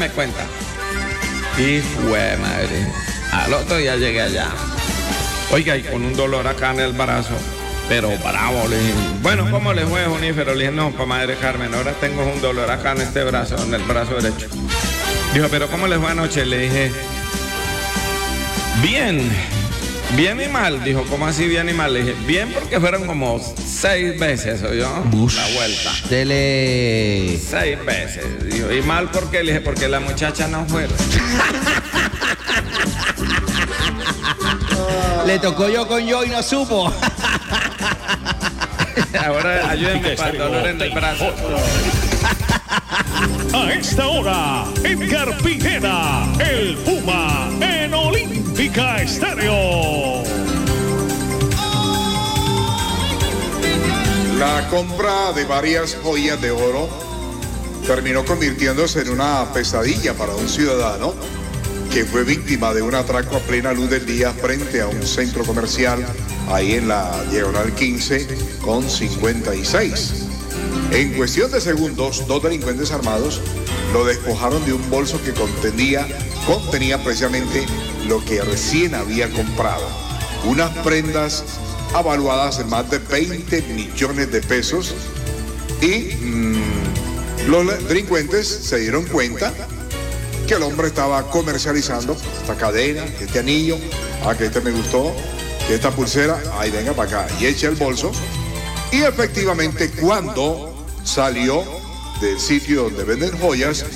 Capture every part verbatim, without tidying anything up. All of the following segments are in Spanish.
me cuenta. Y fue, madre. Al otro día llegué allá. Oiga, y con un dolor acá en el brazo. Pero bravo, le dije. Bueno, ¿cómo le fue, Junífero? Le dije, no, pa' madre Carmen, ahora tengo un dolor acá en este brazo, en el brazo derecho. Dijo, pero ¿cómo le fue anoche? Le dije, bien, bien y mal. Dijo, ¿cómo así bien y mal? Le dije, bien porque fueron como seis veces, ¿oyó? Bush, la vuelta. Dele. Seis veces. Dijo, y mal porque le dije, porque la muchacha no fue. Le tocó yo con yo y no supo. Ahora ayúdenme para el dolor en el brazo. A esta hora, Edgar Pineda, el Puma, en Olímpica Estéreo. La compra de varias joyas de oro terminó convirtiéndose en una pesadilla para un ciudadano que fue víctima de un atraco a plena luz del día frente a un centro comercial ahí en la diagonal quince con cincuenta y seis. En cuestión de segundos, dos delincuentes armados lo despojaron de un bolso que contenía, contenía precisamente lo que recién había comprado. Unas prendas avaluadas en más de veinte millones de pesos y mmm, los delincuentes se dieron cuenta que el hombre estaba comercializando esta cadena, este anillo, ah, que este me gustó, que esta pulsera, ahí venga para acá, y echa el bolso. Y efectivamente, cuando salió del sitio donde venden joyas,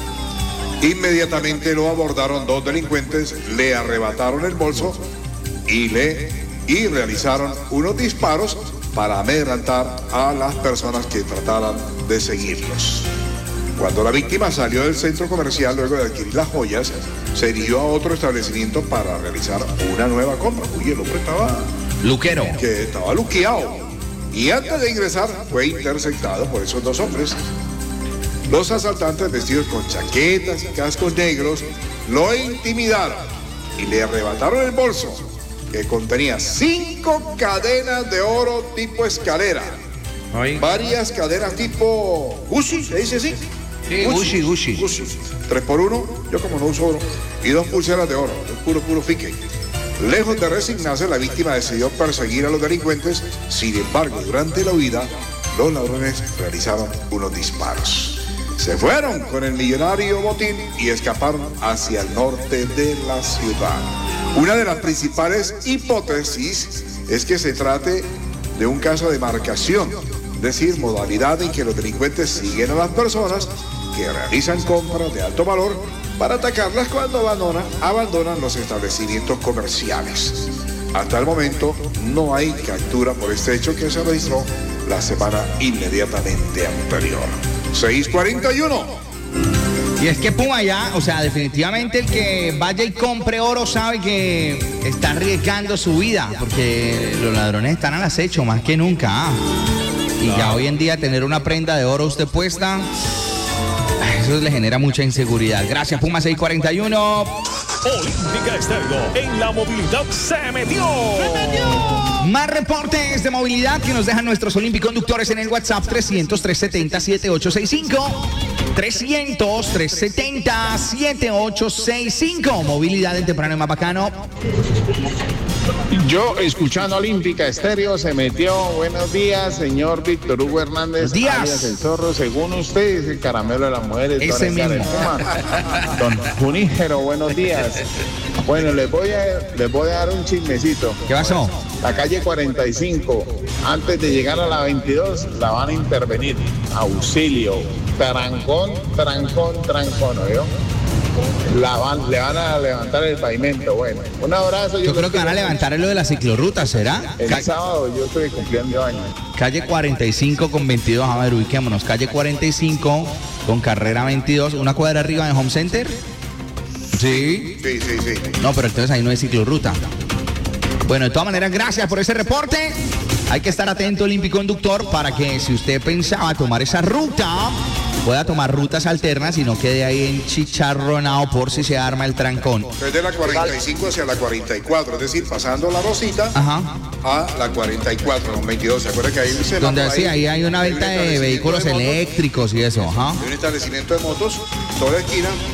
inmediatamente lo abordaron dos delincuentes, le arrebataron el bolso y le y realizaron unos disparos para amedrentar a las personas que trataran de seguirlos. Cuando la víctima salió del centro comercial luego de adquirir las joyas, se dirigió a otro establecimiento para realizar una nueva compra. Uy, el hombre estaba... Luquero. Que estaba luqueado. Y antes de ingresar, fue interceptado por esos dos hombres. Los asaltantes, vestidos con chaquetas y cascos negros, lo intimidaron y le arrebataron el bolso, que contenía cinco cadenas de oro tipo escalera. Ay. Varias cadenas tipo Gucci, ¿se dice así? Sí, Gucci, Gucci. Gucci. Tres por uno, yo como no uso oro. Y dos pulseras de oro, de puro, puro fique. Lejos de resignarse, la víctima decidió perseguir a los delincuentes. Sin embargo, durante la huida, los ladrones realizaron unos disparos. Se fueron con el millonario botín y escaparon hacia el norte de la ciudad. Una de las principales hipótesis es que se trate de un caso de marcación, es decir, modalidad en que los delincuentes siguen a las personas que realizan compras de alto valor para atacarlas cuando abandonan, abandonan los establecimientos comerciales. Hasta el momento no hay captura por este hecho que se registró la semana inmediatamente anterior. seis cuarenta y uno. Y es que Puma ya, o sea, definitivamente el que vaya y compre oro sabe que está arriesgando su vida, porque los ladrones están al acecho más que nunca. ¿Ah? Y ya hoy en día tener una prenda de oro usted puesta, eso le genera mucha inseguridad. Gracias, Puma. Seis cuarenta y uno. Olímpica Estéreo, en la movilidad se metió. ¡Se metió! Más reportes de movilidad que nos dejan nuestros olimpiconductores en el WhatsApp trescientos, trescientos setenta, setenta y ocho sesenta y cinco. trescientos, trescientos setenta, setenta y ocho sesenta y cinco. Movilidad del temprano más bacano. Yo, escuchando Olímpica Estéreo, se metió. Buenos días, señor Víctor Hugo Hernández. Buenos días. Alias El Zorro, según usted, es el caramelo de las mujeres. Ese mismo. Don Junífero, buenos días. Bueno, les voy a, les voy a dar un chismecito. ¿Qué pasó? La calle cuarenta y cinco, antes de llegar a la veintidós, la van a intervenir. Auxilio. Trancón, trancón, trancón, ¿oyó? La van, le van a levantar el pavimento. Bueno, un abrazo. Yo, yo creo que van a levantar lo de la ciclorruta, ¿será? El Ca- sábado yo estoy cumpliendo años. Calle cuarenta y cinco con veintidós, a ver, ubiquémonos. Calle cuarenta y cinco con carrera veintidós, una cuadra arriba de Home Center. Sí. Sí, sí, sí. No, pero entonces ahí no es ciclorruta. Bueno, de todas maneras, gracias por ese reporte. Hay que estar atento, Olimpiconductor, para que si usted pensaba tomar esa ruta, pueda tomar rutas alternas y no quede ahí enchicharronado por si se arma el trancón. Es de la cuarenta y cinco hacia la cuarenta y cuatro, es decir, pasando la Rosita Ajá. a la cuarenta y cuatro, con veintidós. ¿Se acuerda que ahí se Donde sí, ahí hay una venta de vehículos eléctricos y eso, ajá. Hay un establecimiento de motos, toda la esquina.